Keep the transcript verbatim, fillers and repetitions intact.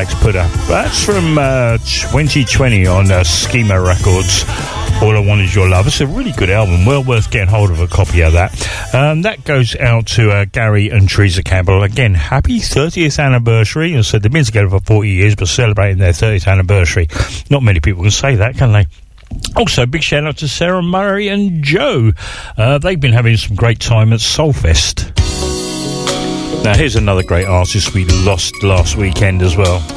Alex Putter. That's from uh, twenty twenty on uh, Schema Records. All I Want Is Your Love. It's a really good album. Well worth getting hold of a copy of that. Um, that goes out to uh, Gary and Teresa Campbell. Again, happy thirtieth anniversary. And so they've been together for forty years, but celebrating their thirtieth anniversary. Not many people can say that, can they? Also, big shout out to Sarah Murray and Joe. Uh, they've been having some great time at Soulfest. Now, here's another great artist we lost last weekend as well.